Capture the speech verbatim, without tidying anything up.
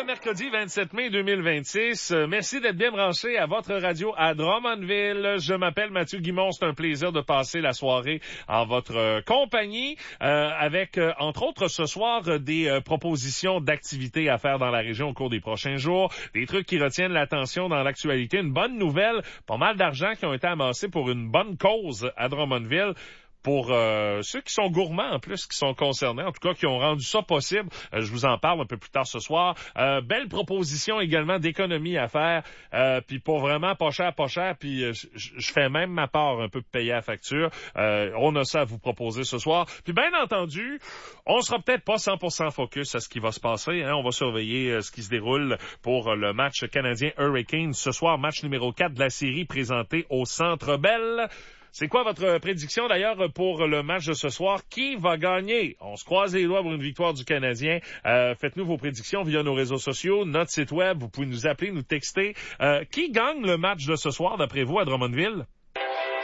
mercredi vingt-sept mai deux mille vingt-six. Euh, merci d'être bien branché à votre radio à Drummondville. Je m'appelle Mathieu Guimond. C'est un plaisir de passer la soirée en votre euh, compagnie euh, avec, euh, entre autres, ce soir, euh, des euh, propositions d'activités à faire dans la région au cours des prochains jours, des trucs qui retiennent l'attention dans l'actualité. Une bonne nouvelle, pas mal d'argent qui ont été amassés pour une bonne cause à Drummondville. Pour euh, ceux qui sont gourmands en plus, qui sont concernés, en tout cas qui ont rendu ça possible, euh, je vous en parle un peu plus tard ce soir. Euh, belle proposition également d'économie à faire, euh, puis pour vraiment pas cher, pas cher, puis euh, je fais même ma part un peu de payer la facture. Euh, on a ça à vous proposer ce soir. Puis bien entendu, on sera peut-être pas cent pour cent focus à ce qui va se passer. Hein. On va surveiller euh, ce qui se déroule pour le match canadien Hurricanes ce soir, match numéro quatre de la série présenté au Centre Bell. C'est quoi votre prédiction d'ailleurs pour le match de ce soir? Qui va gagner? On se croise les doigts pour une victoire du Canadien. Euh, faites-nous vos prédictions via nos réseaux sociaux, notre site web. Vous pouvez nous appeler, nous texter. Euh, qui gagne le match de ce soir d'après vous à Drummondville?